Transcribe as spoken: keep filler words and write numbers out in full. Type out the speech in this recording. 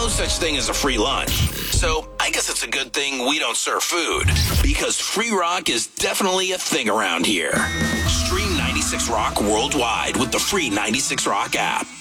such thing as a free lunch. So I guess it's a good thing we don't serve food, because free rock is definitely a thing around here. Stream ninety-six Rock worldwide with the free ninety-six Rock app.